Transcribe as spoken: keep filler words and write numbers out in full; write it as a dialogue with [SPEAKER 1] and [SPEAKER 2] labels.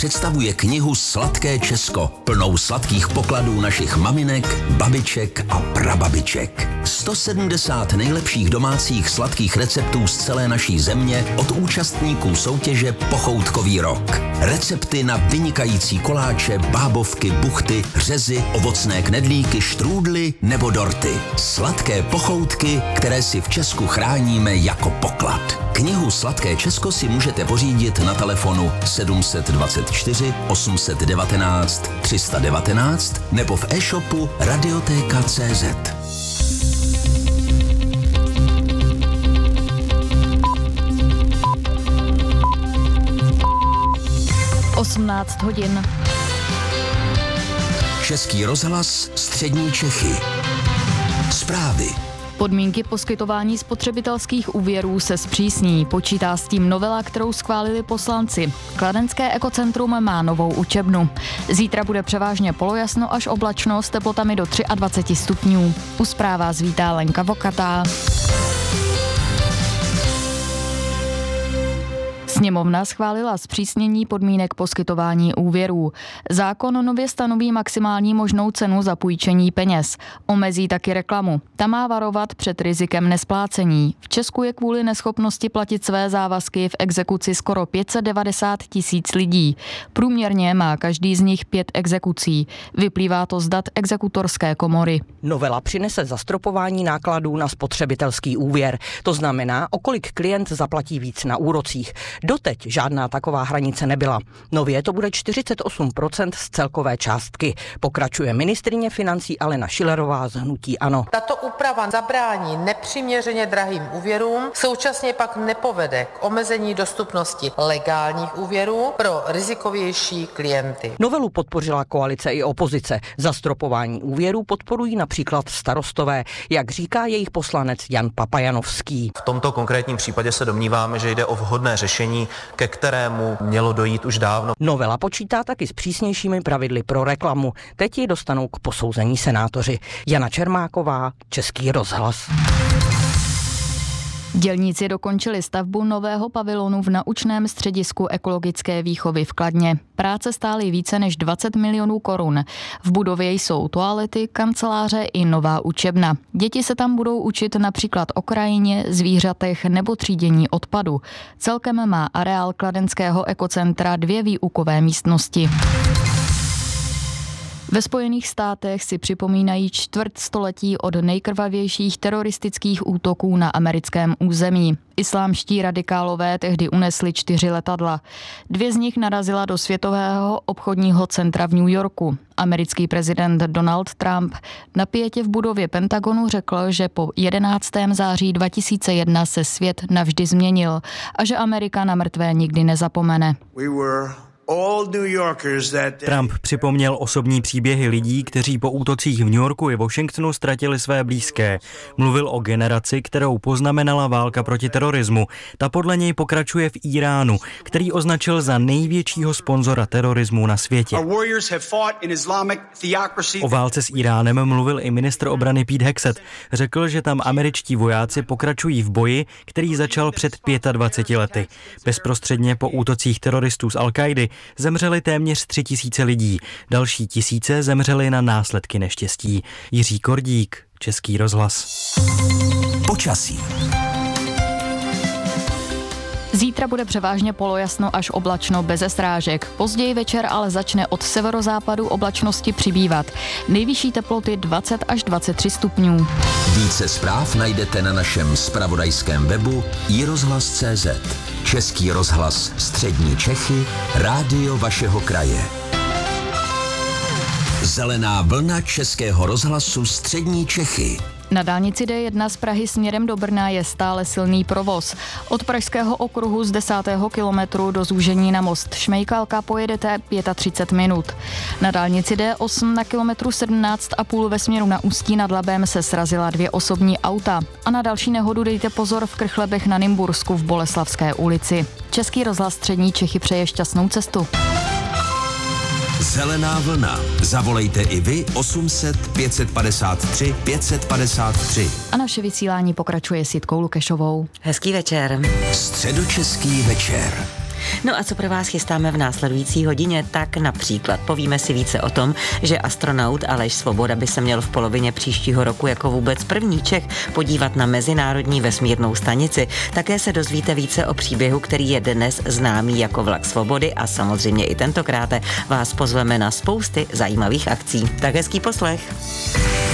[SPEAKER 1] představuje knihu Sladké Česko, plnou sladkých pokladů našich maminek, babiček a prababiček. sto sedmdesát nejlepších domácích sladkých receptů z celé naší země od účastníků soutěže Pochoutkový rok. Recepty na vynikající koláče, bábovky, buchty, řezy, ovocné knedlíky, štrůdly nebo dorty. Sladké pochoutky, které si v Česku chráníme jako poklad. Knihu Sladké Česko si můžete pořídit na telefonu sedm set dvacet čtyři osm set devatenáct tři sta devatenáct nebo v e-shopu radiotéka tečka cé zet.
[SPEAKER 2] osmnáct hodin.
[SPEAKER 1] Český rozhlas, střední Čechy. Zprávy.
[SPEAKER 2] Podmínky poskytování spotřebitelských úvěrů se zpřísní. Počítá s tím novela, kterou schválili poslanci. Kladenské ekocentrum má novou učebnu. Zítra bude převážně polojasno až oblačno s teplotami do dvacet tři stupňů. U zpráv vás vítá Lenka Vokatá. Sněmovna schválila zpřísnění podmínek poskytování úvěrů. Zákon nově stanoví maximální možnou cenu za půjčení peněz. Omezí taky reklamu. Ta má varovat před rizikem nesplácení. V Česku je kvůli neschopnosti platit své závazky v exekuci skoro pět set devadesát tisíc lidí. Průměrně má každý z nich pět exekucí. Vyplývá to z dat exekutorské komory.
[SPEAKER 3] Novela přinese zastropování nákladů na spotřebitelský úvěr. To znamená, o kolik klient zaplatí víc na úrocích. Doteď žádná taková hranice nebyla. Nově to bude čtyřicet osm procent z celkové částky. Pokračuje ministryně financí Alena Schillerová z hnutí ANO.
[SPEAKER 4] Tato úprava zabrání nepřiměřeně drahým úvěrům, současně pak nepovede k omezení dostupnosti legálních úvěrů pro rizikovější klienty.
[SPEAKER 3] Novelu podpořila koalice i opozice. Zastropování úvěrů podporují například starostové, jak říká jejich poslanec Jan Papajanovský.
[SPEAKER 5] V tomto konkrétním případě se domníváme, že jde o vhodné řešení, ke kterému mělo dojít už dávno.
[SPEAKER 3] Novela počítá taky s přísnějšími pravidly pro reklamu. Teď ji dostanou k posouzení senátoři. Jana Čermáková, Český rozhlas.
[SPEAKER 2] Dělníci dokončili stavbu nového pavilonu v naučném středisku ekologické výchovy v Kladně. Práce stály více než dvacet milionů korun. V budově jsou toalety, kanceláře i nová učebna. Děti se tam budou učit například o krajině, zvířatech nebo třídění odpadu. Celkem má areál kladenského ekocentra dvě výukové místnosti. Ve Spojených státech si připomínají čtvrt století od nejkrvavějších teroristických útoků na americkém území. Islámští radikálové tehdy unesli čtyři letadla. Dvě z nich narazila do Světového obchodního centra v New Yorku. Americký prezident Donald Trump na pietě v budově Pentagonu řekl, že po jedenáctého září dva tisíce jedna se svět navždy změnil a že Amerika na mrtvé nikdy nezapomene.
[SPEAKER 6] Trump připomněl osobní příběhy lidí, kteří po útocích v New Yorku i Washingtonu ztratili své blízké. Mluvil o generaci, kterou poznamenala válka proti terorismu. Ta podle něj pokračuje v Iránu, který označil za největšího sponzora terorismu na světě. O válce s Iránem mluvil i ministr obrany Pete Hegseth. Řekl, že tam američtí vojáci pokračují v boji, který začal před dvaceti pěti lety. Bezprostředně po útocích teroristů z Al-Kaidy zemřeli téměř tři tisíce lidí. Další tisíce zemřeli na následky neštěstí. Jiří Kordík, Český rozhlas.
[SPEAKER 1] Počasí.
[SPEAKER 2] Zítra bude převážně polojasno až oblačno beze srážek. Později večer ale začne od severozápadu oblačnosti přibývat. Nejvyšší teploty dvacet až dvacet tři stupňů.
[SPEAKER 1] Více zpráv najdete na našem zpravodajském webu i rozhlas tečka cé zet. Český rozhlas, střední Čechy, rádio vašeho kraje. Zelená vlna Českého rozhlasu střední Čechy.
[SPEAKER 2] Na dálnici D jedna z Prahy směrem do Brna je stále silný provoz. Od pražského okruhu z desátého kilometru do zúžení na most Šmejkalka pojedete třicet pět minut. Na dálnici D osm na kilometru sedmnáct a půl ve směru na Ústí nad Labem se srazila dvě osobní auta. A na další nehodu dejte pozor v Krchlebech na Nymbursku v Boleslavské ulici. Český rozhlas střední Čechy přeje šťastnou cestu.
[SPEAKER 1] Zelená vlna. Zavolejte i vy osm set pět set padesát tři pět set padesát tři.
[SPEAKER 2] A naše vysílání pokračuje s Jitkou Lukešovou.
[SPEAKER 7] Hezký večer.
[SPEAKER 1] Středočeský večer.
[SPEAKER 7] No a co pro vás chystáme v následující hodině, tak například povíme si více o tom, že astronaut Aleš Svoboda by se měl v polovině příštího roku jako vůbec první Čech podívat na mezinárodní vesmírnou stanici. Také se dozvíte více o příběhu, který je dnes známý jako Vlak svobody a samozřejmě i tentokrát vás pozveme na spousty zajímavých akcí. Tak hezký poslech.